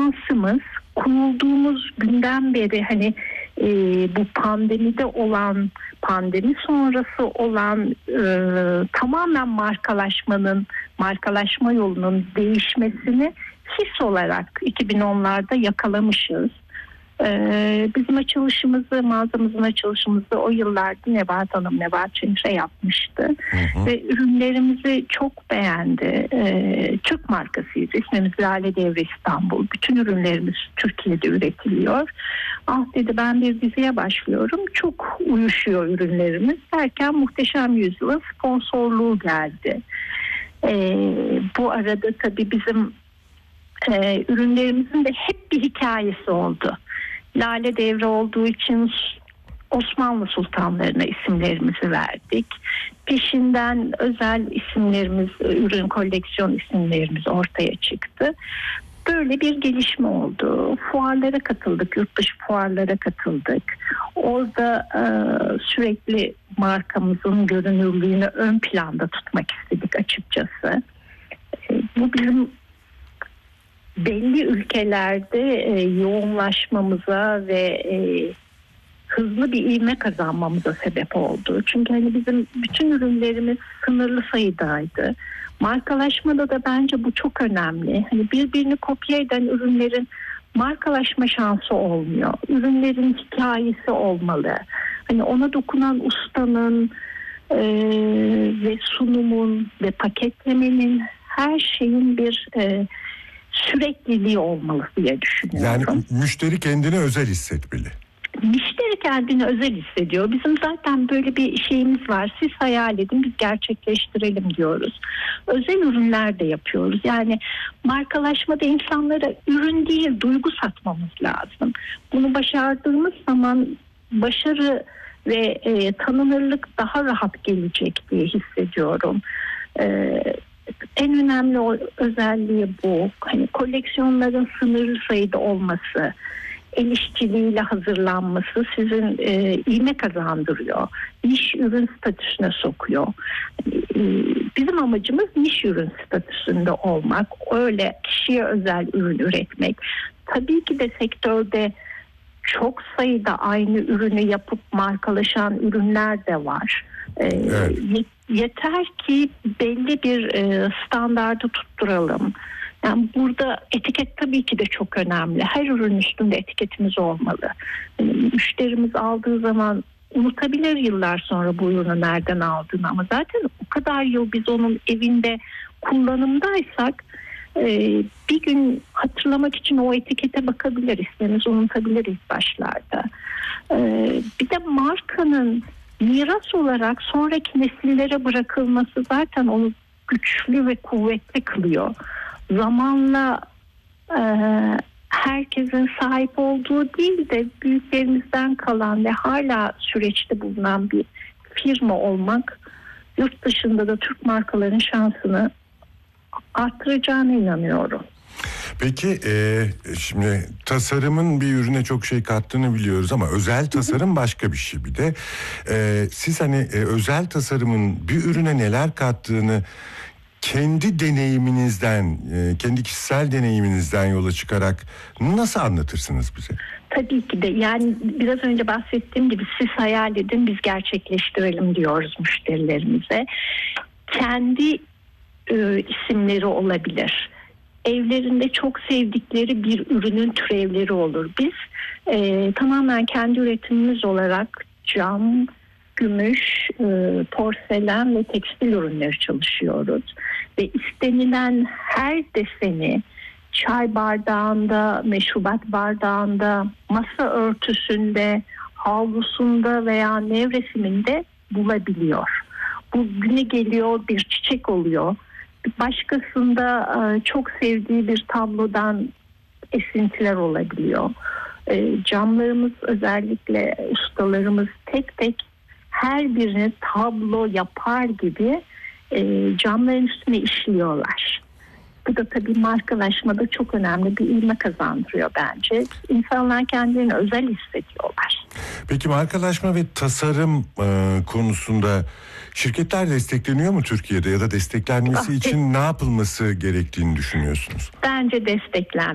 şansımız kurulduğumuz günden beri hani bu pandemi sonrası olan tamamen markalaşma yolunun değişmesini his olarak 2010'larda yakalamışız. Bizim mağazamızın açılışımızı o yıllarda Nebahat Çinçe yapmıştı. Ve ürünlerimizi çok beğendi. Türk markasıyız. İsmimiz Lale Devri İstanbul. Bütün ürünlerimiz Türkiye'de üretiliyor. Dedi, ben bir diziye başlıyorum. Çok uyuşuyor ürünlerimiz derken Muhteşem Yüzyıl'ın sponsorluğu geldi. Bu arada tabii bizim ürünlerimizin de hep bir hikayesi oldu. Lale Devri olduğu için Osmanlı sultanlarına isimlerimizi verdik. Peşinden özel isimlerimiz, ürün koleksiyon isimlerimiz ortaya çıktı. Böyle bir gelişme oldu. Fuarlara katıldık, yurt dışı fuarlara katıldık. Orada sürekli markamızın görünürlüğünü ön planda tutmak istedik açıkçası. Bu bizim belli ülkelerde yoğunlaşmamıza ve hızlı bir ivme kazanmamıza sebep oldu. Çünkü hani bizim bütün ürünlerimiz sınırlı sayıdaydı. Markalaşmada da bence bu çok önemli. Hani birbirini kopya eden ürünlerin markalaşma şansı olmuyor. Ürünlerin hikayesi olmalı. Hani ona dokunan ustanın ve sunumun ve paketlemenin, her şeyin bir sürekliliği olmalı diye düşünüyorum. Yani müşteri kendini özel hissetmeli. Müşteri kendini özel hissediyor. Bizim zaten böyle bir şeyimiz var. Siz hayal edin, biz gerçekleştirelim diyoruz. Özel ürünler de yapıyoruz. Yani markalaşmada insanlara ürün değil, duygu satmamız lazım. Bunu başardığımız zaman başarı ve tanınırlık daha rahat gelecek diye hissediyorum. En önemli özelliği bu. Hani koleksiyonların sınırlı sayıda olması, el işçiliğiyle hazırlanması sizin ivme kazandırıyor. Niş ürün statüsüne sokuyor. Bizim amacımız niş ürün statüsünde olmak. Öyle kişiye özel ürün üretmek. Tabii ki de sektörde çok sayıda aynı ürünü yapıp markalaşan ürünler de var. Evet. Yeter ki belli bir standardı tutturalım. Yani burada etiket tabii ki de çok önemli. Her ürün üstünde etiketimiz olmalı. Yani müşterimiz aldığı zaman unutabilir yıllar sonra bu ürünü nereden aldığını, ama zaten o kadar yıl biz onun evinde kullanımdaysak bir gün hatırlamak için o etikete bakabilir, ismimizi unutabilir ilk başlarda. Bir de markanın miras olarak sonraki nesillere bırakılması zaten onu güçlü ve kuvvetli kılıyor. Zamanla herkesin sahip olduğu değil de büyüklerimizden kalan ve hala süreçte bulunan bir firma olmak yurt dışında da Türk markaların şansını arttıracağına inanıyorum. Peki şimdi tasarımın bir ürüne çok şey kattığını biliyoruz ama özel tasarım başka bir şey. Bir de siz hani özel tasarımın bir ürüne neler kattığını kendi deneyiminizden, kendi kişisel deneyiminizden yola çıkarak nasıl anlatırsınız bize? Tabii ki de, yani biraz önce bahsettiğim gibi siz hayal edin, biz gerçekleştirelim diyoruz müşterilerimize. Kendi isimleri olabilir. Evlerinde çok sevdikleri bir ürünün türevleri olur. Biz tamamen kendi üretimimiz olarak cam, gümüş, porselen ve tekstil ürünleri çalışıyoruz. Ve istenilen her deseni çay bardağında, meşrubat bardağında, masa örtüsünde, havlusunda veya nevresiminde bulabiliyor. Bu güne geliyor, bir çiçek oluyor. Başkasında çok sevdiği bir tablodan esintiler olabiliyor. Camlarımız, özellikle ustalarımız tek tek her birini tablo yapar gibi camların üstüne işliyorlar. Bu da tabii markalaşmada çok önemli bir ivme kazandırıyor bence. İnsanlar kendilerini özel hissediyorlar. Peki markalaşma ve tasarım konusunda şirketler destekleniyor mu Türkiye'de, ya da desteklenmesi için ne yapılması gerektiğini düşünüyorsunuz? Bence desteklenmiyor.